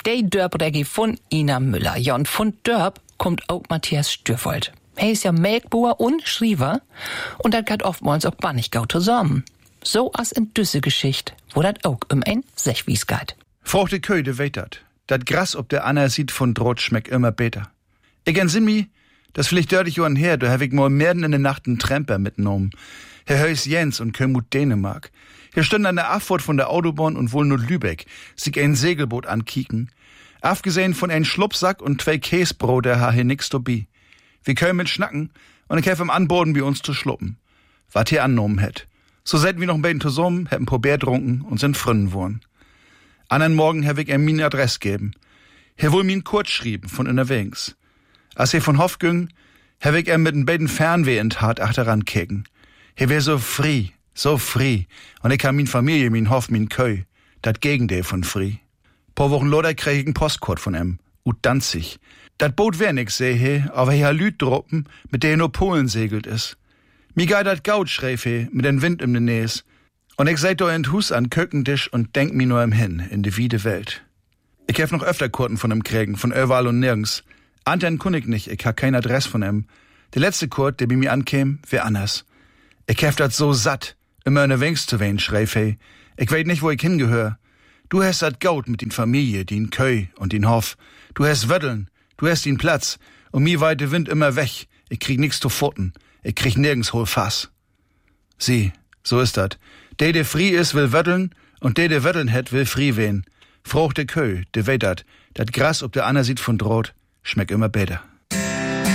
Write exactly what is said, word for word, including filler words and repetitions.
Die Dörp-Reggie von Ina Müller. Ja, und von Dörp kommt auch Matthias Stürfold. Er ist ja Melkboer und Schriever und das geht oftmals auch bannig gau zusammen. So as in düsse Geschichte, wo dat auch um ein Sechwies geht. Fruchte Köy, de weet dat. Dat Gras ob der Anna sieht von Drot schmeckt immer besser. Ich entsinn mi, das vielleicht dördig Jahren her, da hab ich mal mehr in der Nacht einen Tramper mitgenommen. Herr Heus Jens und Kömut Dänemark. Hier standen an der Abfahrt von der Autobahn und wohl nur Lübeck, sich ein Segelboot ankieken. Abgesehen von ein Schlupfsack und zwei Käsebrote ha hier nix dobi. Wir können mit schnacken und ich helfe am Anboden bei uns zu schluppen. Wat hier annommen hätt. So seid wir noch ein bisschen zusammen, hätten Probier trunken und sind Fründen worden. Andern Morgen hab ich ihm min Adress geben. Hier wohl min kurz schrieben von unterwegs. Als er von Hof ging, hab ich ihm mit n beiden Fernweh in Tat achteran keken. Hier wär so frei, so frei. Und ich hab min Familie, min Hof, min Köy. Dat Gegenteil von frei. Paar Wochen loder krieg ich n Postkort von ihm. Ut Danzig. Dat Boot wär nix, seh he, aber hier Lüd droppen, mit der nur Polen segelt is. Mi gei dat Gaut, schreif he, mit den Wind im de Näs. Und ich seit do in Hus an Köckentisch und denk mi nur im Hin, in de wiede Welt. Ich hef noch öfter Kurten von em kriegen, von überall und nirgends. Anten kun ich nicht, ich ha kein Adress von em. Der letzte Kurt, der bei mir ankäm, wär anders. Ich hef dat so satt, immer in der Wengs zu wehen, schreif he. Ich weet nicht, wo ich hingehör. Du hast dat Gaut mit din Familie, din Köy und din Hof. Du hast Wöddeln, du hast din Platz. Und mi weit de Wind immer weg. Ich krieg nix zu futten. Ich krieg nirgends hol Fass. Sieh, so ist dat. Der, der frie is, will wöddeln, und der, der wöddeln het, will frie wehen. Frucht de Köy, de weet dat. Dat Gras ob der Anna sieht von Drot, schmeckt immer besser.